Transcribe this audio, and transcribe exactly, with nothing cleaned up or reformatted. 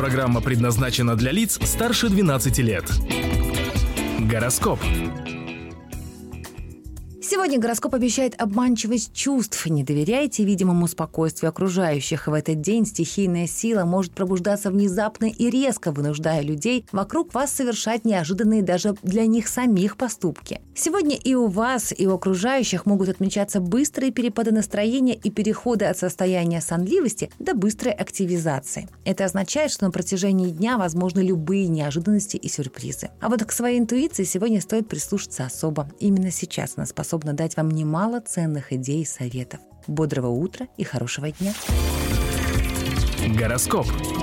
программа предназначена для лиц старше двенадцати лет. Гороскоп. Сегодня гороскоп обещает обманчивость чувств. Не доверяйте видимому спокойствию окружающих. В этот день стихийная сила может пробуждаться внезапно и резко, вынуждая людей вокруг вас совершать неожиданные даже для них самих поступки. Сегодня и у вас, и у окружающих могут отмечаться быстрые перепады настроения и переходы от состояния сонливости до быстрой активизации. Это означает, что на протяжении дня возможны любые неожиданности и сюрпризы. А вот к своей интуиции сегодня стоит прислушаться особо. Именно сейчас она способна дать вам немало ценных идей и советов. Бодрого утра и хорошего дня. Гороскоп.